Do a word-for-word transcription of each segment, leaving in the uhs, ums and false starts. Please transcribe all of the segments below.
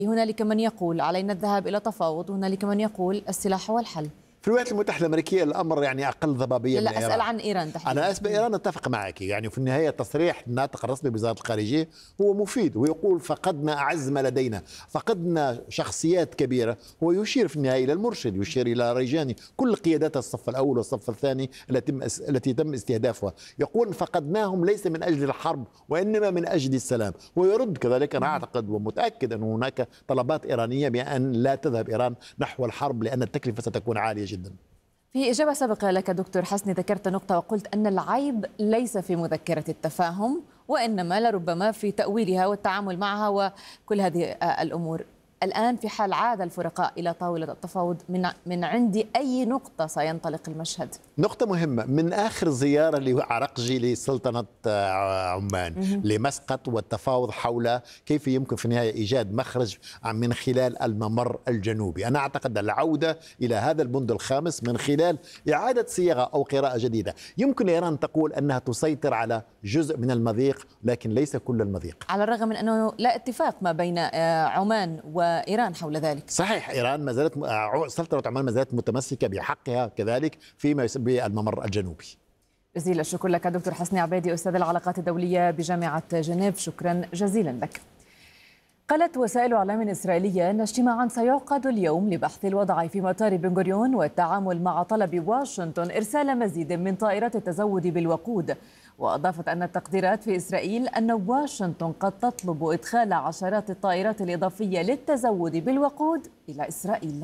هنالك من يقول علينا الذهاب إلى تفاوض، وهنالك من يقول السلاح هو الحل. في الولايات المتحدة الأمريكية الأمر يعني أقل ضبابية من لا إيران. أسأل عن إيران تحديدا. أنا أسبق إيران أتفق معك، يعني في النهاية تصريح الناطق الرسمي بوزارة الخارجية هو مفيد، ويقول فقدنا أعز ما لدينا، فقدنا شخصيات كبيرة. هو يشير في النهاية إلى المرشد، يشير إلى ريجاني، كل قيادات الصف الأول والصف الثاني التي التي تم استهدافها. يقول فقدناهم ليس من أجل الحرب وإنما من أجل السلام. ويرد كذلك، أنا أعتقد ومتأكد أن هناك طلبات إيرانية بأن لا تذهب إيران نحو الحرب لأن التكلفة ستكون عالية جدا. في إجابة سابقة لك دكتور حسني ذكرت نقطة وقلت أن العيب ليس في مذكرة التفاهم، وإنما لربما في تأويلها والتعامل معها وكل هذه الأمور. الآن في حال عاد الفرقاء إلى طاولة التفاوض، من من عند أي نقطة سينطلق المشهد؟ نقطة مهمة، من آخر زيارة لعرقجي لسلطنة عمان لمسقط والتفاوض حول كيف يمكن في النهاية إيجاد مخرج من خلال الممر الجنوبي. أنا أعتقد العودة إلى هذا البند الخامس من خلال إعادة صياغة أو قراءة جديدة. يمكن إيران تقول أنها تسيطر على جزء من المضيق لكن ليس كل المضيق، على الرغم من أنه لا اتفاق ما بين عمان وإيران حول ذلك. صحيح، إيران ما زالت سلطنة عمان ما زالت متمسكة بحقها كذلك فيما يسمى الممر الجنوبي. جزيل الشكر لك دكتور حسني عبادي أستاذ العلاقات الدولية بجامعة جنيف، شكرا جزيلا لك. قالت وسائل إعلام إسرائيلية أن اجتماعا سيعقد اليوم لبحث الوضع في مطار بن غوريون والتعامل مع طلب واشنطن إرسال مزيد من طائرات التزود بالوقود. وأضافت أن التقديرات في إسرائيل أن واشنطن قد تطلب إدخال عشرات الطائرات الإضافية للتزود بالوقود إلى إسرائيل.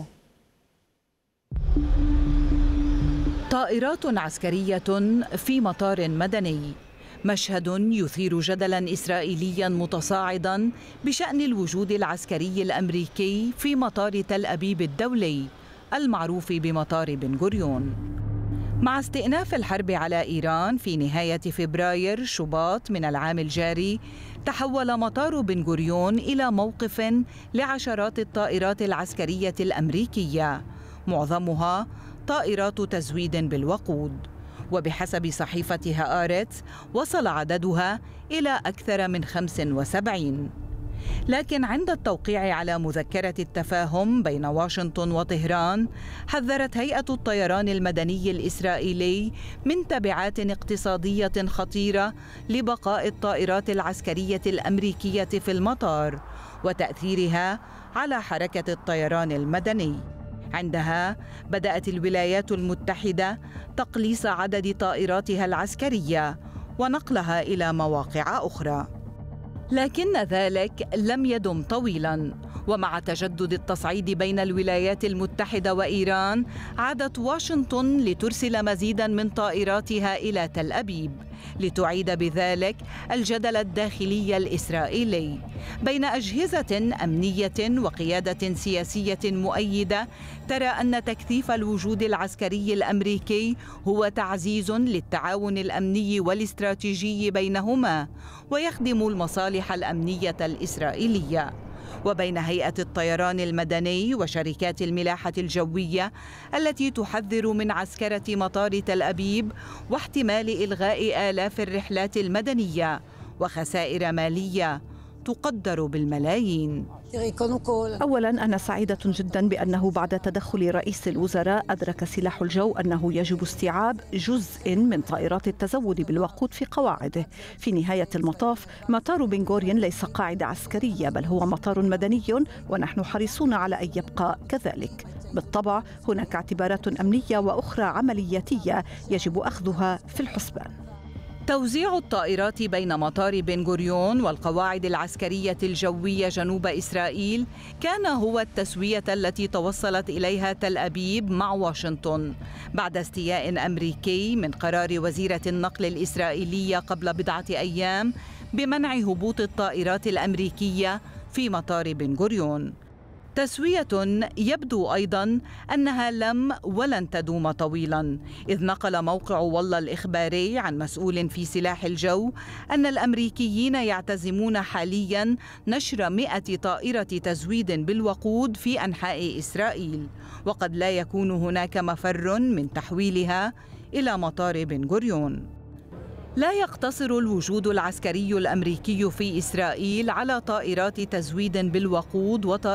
طائرات عسكرية في مطار مدني، مشهد يثير جدلا إسرائيليا متصاعدا بشأن الوجود العسكري الأمريكي في مطار تل أبيب الدولي المعروف بمطار بن غوريون. مع استئناف الحرب على إيران في نهاية فبراير شباط من العام الجاري، تحول مطار بن غوريون إلى موقف لعشرات الطائرات العسكرية الأمريكية، معظمها طائرات تزويد بالوقود. وبحسب صحيفة هآرتس وصل عددها إلى أكثر من خمس وسبعين. لكن عند التوقيع على مذكرة التفاهم بين واشنطن وطهران، حذرت هيئة الطيران المدني الإسرائيلي من تبعات اقتصادية خطيرة لبقاء الطائرات العسكرية الأمريكية في المطار وتأثيرها على حركة الطيران المدني. عندها بدأت الولايات المتحدة تقليص عدد طائراتها العسكرية ونقلها إلى مواقع أخرى. لكن ذلك لم يدم طويلاً، ومع تجدد التصعيد بين الولايات المتحدة وإيران، عادت واشنطن لترسل مزيداً من طائراتها إلى تل أبيب لتعيد بذلك الجدل الداخلي الإسرائيلي بين أجهزة أمنية وقيادة سياسية مؤيدة ترى أن تكثيف الوجود العسكري الأمريكي هو تعزيز للتعاون الأمني والاستراتيجي بينهما ويخدم المصالح الأمنية الإسرائيلية، وبين هيئة الطيران المدني وشركات الملاحة الجوية التي تحذر من عسكرة مطار تل أبيب واحتمال إلغاء آلاف الرحلات المدنية وخسائر مالية تقدر بالملايين. أولاً أنا سعيدة جداً بأنه بعد تدخل رئيس الوزراء أدرك سلاح الجو أنه يجب استيعاب جزء من طائرات التزود بالوقود في قواعده. في نهاية المطاف مطار بن غوريون ليس قاعدة عسكرية، بل هو مطار مدني، ونحن حريصون على أن يبقى كذلك. بالطبع هناك اعتبارات أمنية وأخرى عملياتية يجب أخذها في الحسبان. توزيع الطائرات بين مطار بن غوريون والقواعد العسكرية الجوية جنوب إسرائيل كان هو التسوية التي توصلت إليها تل أبيب مع واشنطن بعد استياء أمريكي من قرار وزيرة النقل الإسرائيلية قبل بضعة أيام بمنع هبوط الطائرات الأمريكية في مطار بن غوريون. تسوية يبدو أيضاً أنها لم ولن تدوم طويلاً، إذ نقل موقع والله الإخباري عن مسؤول في سلاح الجو أن الأمريكيين يعتزمون حالياً نشر مئة طائرة تزويد بالوقود في أنحاء إسرائيل، وقد لا يكون هناك مفر من تحويلها إلى مطار بن غوريون. لا يقتصر الوجود العسكري الأمريكي في إسرائيل على طائرات تزويد بالوقود وطائرات